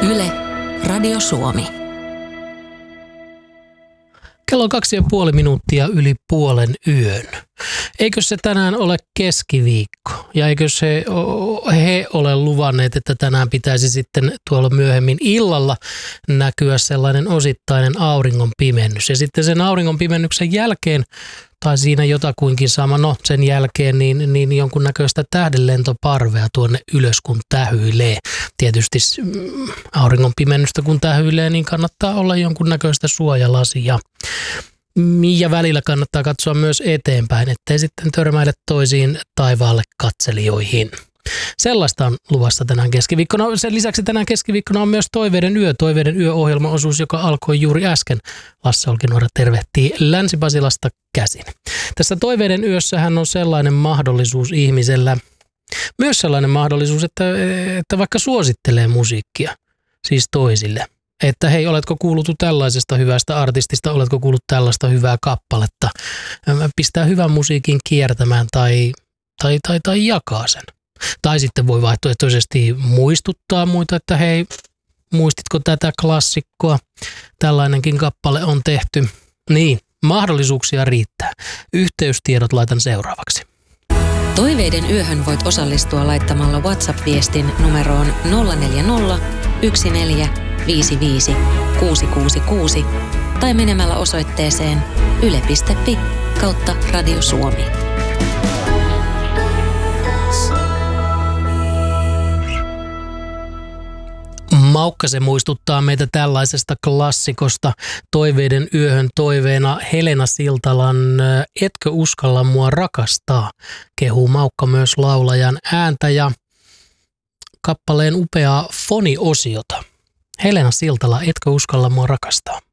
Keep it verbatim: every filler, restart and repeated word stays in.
Yle, Radio Suomi. Kello on kaksi ja puoli minuuttia yli puolen yön. Eikö se tänään ole keskiviikko? Ja eikö se he ole luvanneet, että tänään pitäisi sitten tuolla myöhemmin illalla näkyä sellainen osittainen auringon pimennys. Ja sitten sen auringon pimennyksen jälkeen, tai siinä jotakuinkin sama, no sen jälkeen, niin, niin jonkunnäköistä tähdenlentoparvea tuonne ylös kun tähyilee. Tietysti auringon pimennystä kun tähyilee, niin kannattaa olla jonkunnäköistä suojalasia. Ja välillä kannattaa katsoa myös eteenpäin, ettei sitten törmäile toisiin taivaalle katselijoihin. Sellaista on luvassa tänään keskiviikkona. Sen lisäksi tänään keskiviikkona on myös Toiveiden yö, Toiveiden yö-ohjelmaosuus, joka alkoi juuri äsken. Lasse Olkinuora tervehtii Länsi-Pasilasta käsin. Tässä Toiveiden yössähän on sellainen mahdollisuus ihmisellä, myös sellainen mahdollisuus, että, että vaikka suosittelee musiikkia, siis toisille. Että hei, oletko kuullut tällaisesta hyvästä artistista, oletko kuullut tällaista hyvää kappaletta, pistää hyvän musiikin kiertämään tai, tai, tai, tai jakaa sen. Tai sitten voi vaihtoehtoisesti muistuttaa muita, että hei, muistitko tätä klassikkoa, tällainenkin kappale on tehty. Niin, mahdollisuuksia riittää. Yhteystiedot laitan seuraavaksi. Toiveiden yöhön voit osallistua laittamalla WhatsApp-viestin numeroon nolla neljä nolla, yksi neljä, viisi viisi, kuusi kuusi kuusi tai menemällä osoitteeseen yle piste fi kautta Radio Suomi. Maukka se muistuttaa meitä tällaisesta klassikosta. Toiveiden yöhön toiveena Helena Siltalan Etkö uskalla mua rakastaa? Kehuu Maukka myös laulajan ääntä ja kappaleen upeaa foniosiota. Helena Siltala, Etkö uskalla mua rakastaa?